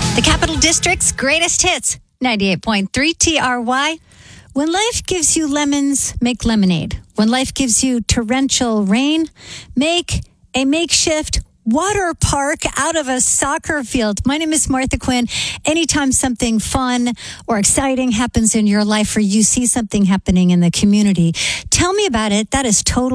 The Capital District's greatest hits, 98.3 TRY. When life gives you lemons, make lemonade. When life gives you torrential rain, make a makeshift water park out of a soccer field. My name is Martha Quinn. Anytime something fun or exciting happens in your life or you see something happening in the community, tell me about it. That is totally